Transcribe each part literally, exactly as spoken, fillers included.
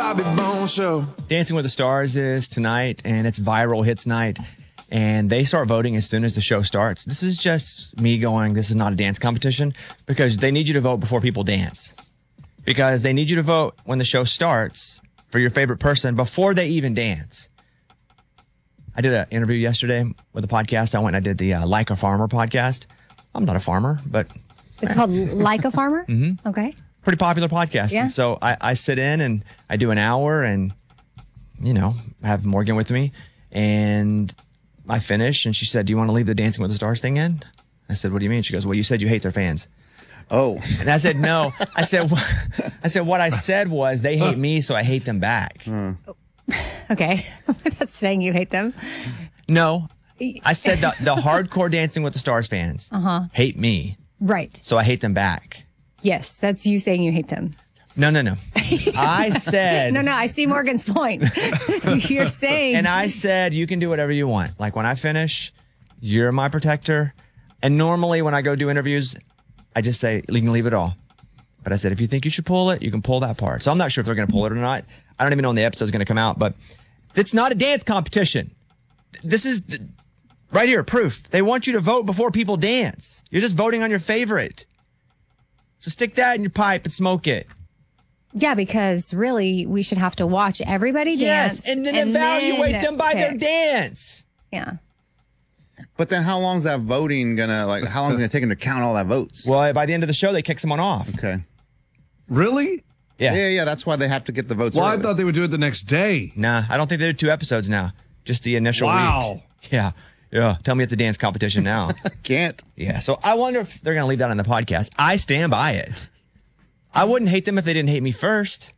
Bobby Bones Show. Dancing with the Stars is tonight, and it's viral hits night. And they start voting as soon as the show starts. This is just me going, this is not a dance competition, because they need you to vote before people dance. Because they need you to vote when the show starts for your favorite person before they even dance. I did an interview yesterday with a podcast. I went and I did the uh, Like a Farmer podcast. I'm not a farmer, but... It's called Like a Farmer? Mm-hmm. Okay. Pretty popular podcast. Yeah. And so I, I sit in and I do an hour and, you know, I have Morgan with me. And I finish and she said, do you want to leave the Dancing with the Stars thing in? I said, what do you mean? She goes, well, you said you hate their fans. Oh. And I said, no. I said, I said, what I said was they hate me, so I hate them back. Hmm. Okay. That's saying you hate them. No. I said the, the hardcore Dancing with the Stars fans Uh-huh. hate me, Right. so I hate them back. Yes, that's you saying you hate them. No, no, no. I said... No, no, I see Morgan's point. You're saying... And I said, you can do whatever you want. Like when I finish, you're my protector. And normally when I go do interviews, I just say, you can leave it all. But I said, if you think you should pull it, you can pull that part. So I'm not sure if they're going to pull it or not. I don't even know when the episode's going to come out, but it's not a dance competition. This is the, right here, proof. They want you to vote before people dance. You're just voting on your favorite. So stick that in your pipe and smoke it. Yeah, because really, we should have to watch everybody dance. Yes, and then evaluate then them by their pick. dance. Yeah. But then how long is that voting gonna, like, how long is it gonna take them to count all that votes? Well, by the end of the show, they kick someone off. Okay. Really? Yeah. Yeah, yeah, that's why they have to get the votes Well, I early. thought they would do it the next day. Nah, I don't think they did two episodes now. Just the initial Wow. week. Yeah. Yeah. Tell me it's a dance competition now. Can't. Yeah. So I wonder if they're going to leave that on the podcast. I stand by it. I wouldn't hate them if they didn't hate me first.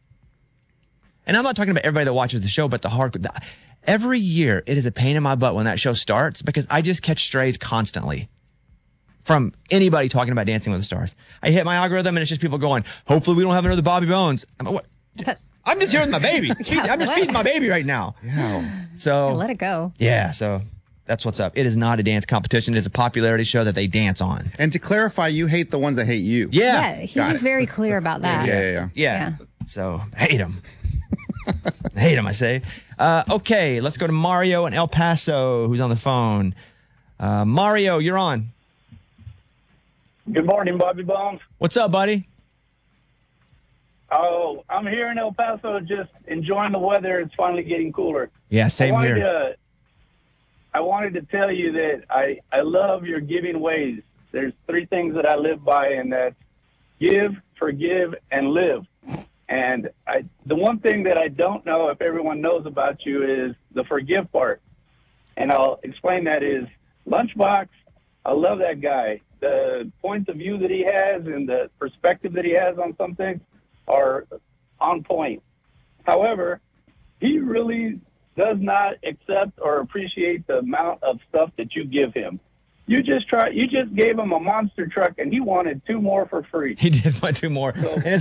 And I'm not talking about everybody that watches the show, but the hardcore. Every year, it is a pain in my butt when that show starts because I just catch strays constantly from anybody talking about Dancing with the Stars. I hit my algorithm and it's just people going, hopefully we don't have another Bobby Bones. I'm, like, what? I'm just here with my baby. Yeah, I'm just let- feeding my baby right now. Yeah. So Let it go. yeah, so that's what's up. It is not a dance competition. It's a popularity show that they dance on. And to clarify, you hate the ones that hate you. Yeah. Yeah, he Got was it. very clear about that. Yeah, yeah, yeah. Yeah. Yeah. So hate them. hate them, I say. Uh, okay, let's go to Mario in El Paso, who's on the phone. Uh, Mario, you're on. Good morning, Bobby Bones. What's up, buddy? Oh, I'm here in El Paso, just enjoying the weather. It's finally getting cooler. Yeah, I same wanted here. To, I wanted to tell you that I, I love your giving ways. There's three things that I live by, and that's give, forgive, and live. And I, the one thing that I don't know if everyone knows about you is the forgive part. And I'll explain that is Lunchbox, I love that guy. The points of view that he has and the perspective that he has on something are on point. However, he really does not accept or appreciate the amount of stuff that you give him. You just try. You just gave him a monster truck, and he wanted two more for free. He did want two more. And it's